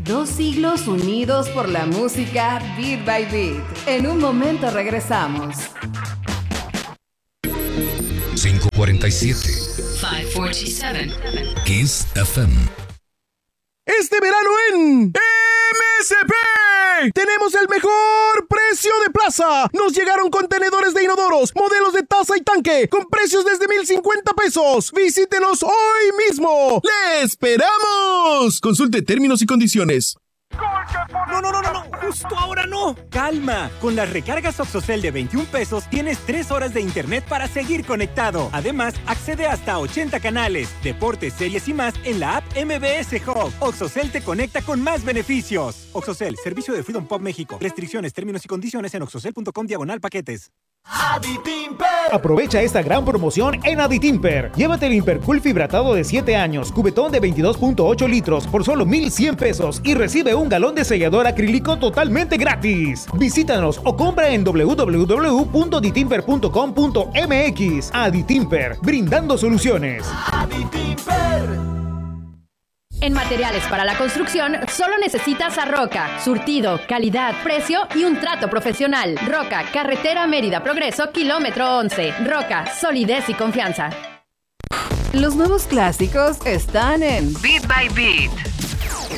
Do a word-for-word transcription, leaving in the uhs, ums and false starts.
Dos siglos unidos por la música Beat by Beat. En un momento regresamos. cinco cuarenta y siete. cinco cuarenta y siete. Kiss F M. Este verano en M S P tenemos el mejor precio de plaza. Nos llegaron contenedores de inodoros, modelos de taza y tanque, con precios desde mil cincuenta pesos. Visítenos hoy mismo. ¡Le esperamos! Consulte términos y condiciones. No, no, no, no, no, justo ahora no. Calma, con las recargas Oxocel de veintiún pesos tienes tres horas de internet para seguir conectado. Además, accede hasta a ochenta canales, deportes, series y más en la app M B S Hub. Oxocel te conecta con más beneficios. Oxocel, servicio de Freedom Pop México. Restricciones, términos y condiciones en oxocel.com diagonal paquetes. Aditimper. Aprovecha esta gran promoción en Aditimper. Llévate el Impercool fibratado de siete años, cubetón de veintidós punto ocho litros por solo mil cien pesos y recibe un galón de sellador acrílico totalmente gratis. Visítanos o compra en doble u doble u doble u punto aditimper punto com punto m x. Aditimper, brindando soluciones. Aditimper. En materiales para la construcción, solo necesitas a Roca. Surtido, calidad, precio y un trato profesional. Roca, carretera Mérida Progreso, kilómetro once. Roca, solidez y confianza. Los nuevos clásicos están en Beat by Beat.